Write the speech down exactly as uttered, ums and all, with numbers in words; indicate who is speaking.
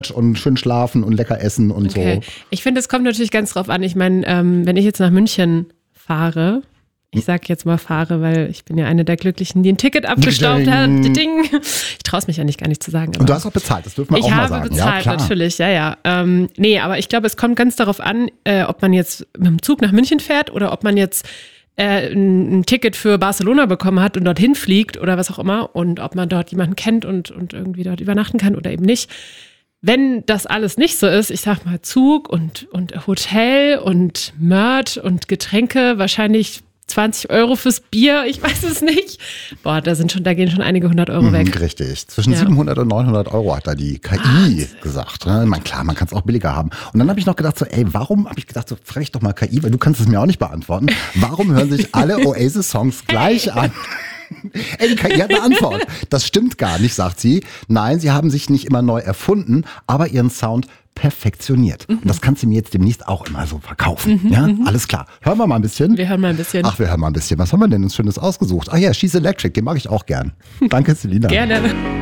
Speaker 1: und schön schlafen und lecker essen und
Speaker 2: okay.
Speaker 1: so.
Speaker 2: Ich finde, es kommt natürlich ganz drauf an. Ich meine, ähm, wenn ich jetzt nach München fahre, ich sag jetzt mal fahre, weil ich bin ja eine der Glücklichen, die ein Ticket abgestaubt hat. Ding. Ich traue es mich ja nicht gar nicht zu sagen.
Speaker 1: Und du hast auch bezahlt, das dürfen wir auch mal sagen.
Speaker 2: Ich habe bezahlt, ja, natürlich, ja, ja. Ähm, nee, aber ich glaube, es kommt ganz darauf an, äh, ob man jetzt mit dem Zug nach München fährt oder ob man jetzt äh, ein, ein Ticket für Barcelona bekommen hat und dorthin fliegt oder was auch immer und ob man dort jemanden kennt und, und irgendwie dort übernachten kann oder eben nicht. Wenn das alles nicht so ist, ich sag mal Zug und, und Hotel und Merch und Getränke, wahrscheinlich zwanzig Euro fürs Bier, ich weiß es nicht. Boah, da sind schon, da gehen schon einige hundert Euro weg.
Speaker 1: Mhm, richtig. Zwischen
Speaker 2: ja.
Speaker 1: siebenhundert und neunhundert Euro hat da die K I ah, gesagt. Ne? Man, klar, man kann es auch billiger haben. Und dann habe ich noch gedacht so, ey, warum, habe ich gedacht so, frag ich doch mal K I, weil du kannst es mir auch nicht beantworten. Warum hören sich alle Oasis-Songs gleich an? Ey, die K I hat eine Antwort. Das stimmt gar nicht, sagt sie. Nein, sie haben sich nicht immer neu erfunden, aber ihren Sound perfektioniert. Mhm. Und das kannst du mir jetzt demnächst auch immer so verkaufen. Mhm, ja, mhm. Alles klar. Hören wir mal ein bisschen.
Speaker 2: Wir hören mal ein bisschen.
Speaker 1: Ach, wir hören mal ein bisschen. Was haben wir denn uns Schönes ausgesucht? Ach ja, She's Electric, den mag ich auch gern. Danke, Selina.
Speaker 2: Gerne.